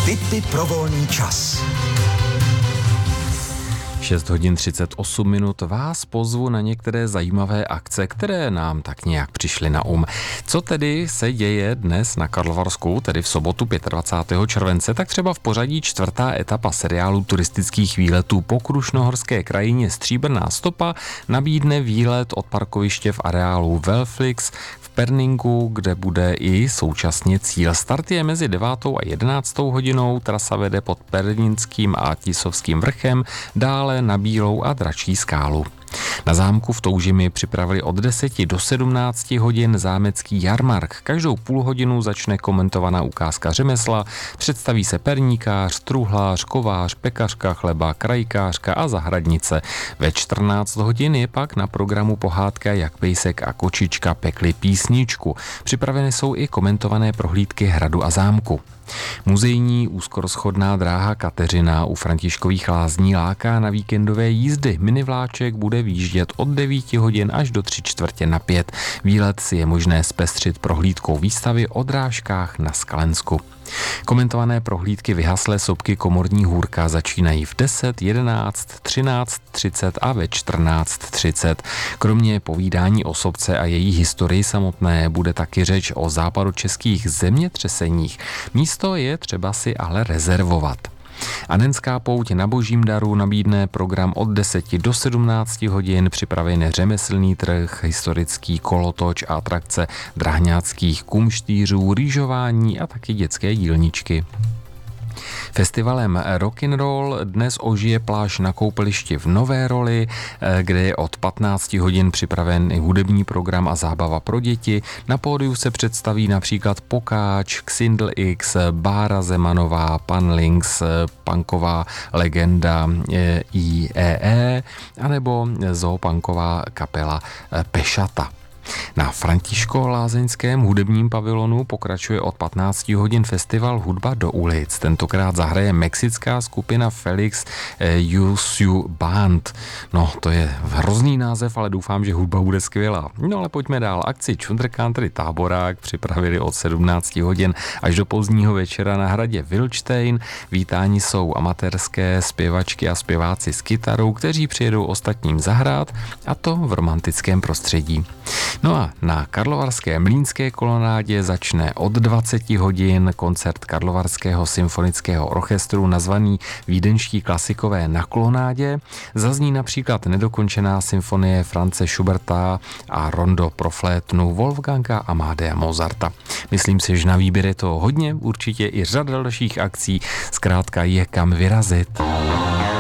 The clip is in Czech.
Tipy pro volný čas. 6 hodin 38 minut vás pozvu na některé zajímavé akce, které nám tak nějak přišly na Co tedy se děje dnes na Karlovarsku, tedy v sobotu 25. července, tak třeba v pořadí 4. etapa seriálu turistických výletů po Krušnohorské krajině Stříbrná stopa nabídne výlet od parkoviště v areálu Wellflix v Perningu, kde bude i současně cíl. Start je mezi 9. a 11. hodinou, trasa vede pod Pernínským a Tisovským vrchem, dále na Bílou a Dračí skálu. Na zámku v Toužimi připravili od 10 do 17 hodin zámecký jarmark. Každou půl hodinu začne komentovaná ukázka řemesla, představí se perníkář, truhlář, kovář, pekařka, chleba, krajkářka a zahradnice. Ve 14 hodin je pak na programu pohádka, jak pejsek a kočička pekli písničku. Připraveny jsou i komentované prohlídky hradu a zámku. Muzejní úzkorozchodná dráha Kateřina u Františkových Lázní láká na víkendové jízdy. Minivláček bude výjíždět od 9 hodin až do 3/4 5. Výlet si je možné zpestřit prohlídkou výstavy o drážkách na Skalensku. Komentované prohlídky vyhaslé sopky Komorní hůrka začínají v 10, 11, 13:30 a ve 14:30. Kromě povídání o sopce a její historii samotné bude taky řeč o západočeských zemětřeseních. Místo je třeba si ale rezervovat. Anenská pouť na Božím daru nabídne program od 10 do 17 hodin, připravený řemeslný trh, historický kolotoč a atrakce drahňáckých kumštýřů, rýžování a taky dětské dílničky. Festivalem Rock'n'Roll dnes ožije pláž na koupelišti v Nové Roli, kde je od 15 hodin připraven i hudební program a zábava pro děti. Na pódiu se představí například Pokáč, Xindl X, Bára Zemanová, Pan Links, punková legenda IEE, anebo zoopunková kapela Pešata. Na Františko-Lázeňském hudebním pavilonu pokračuje od 15 hodin festival Hudba do ulic. Tentokrát zahraje mexická skupina Felix Yusu Band. No, to je hrozný název, ale doufám, že hudba bude skvělá. No ale pojďme dál. Akci Chunder Country Táborák připravili od 17 hodin až do pozdního večera na hradě Vilčtejn. Vítáni jsou amatérské zpěvačky a zpěváci s kytarou, kteří přijedou ostatním zahrát, a to v romantickém prostředí. No a na Karlovarské mlýnské kolonádě začne od 20 hodin koncert Karlovarského symfonického orchestru nazvaný Vídeňští klasikové na kolonádě. Zazní například nedokončená symfonie France Schuberta a rondo pro flétnu Wolfganga Amadea Mozarta. Myslím si, že na výběr je to hodně, určitě i řada dalších akcí, zkrátka je kam vyrazit.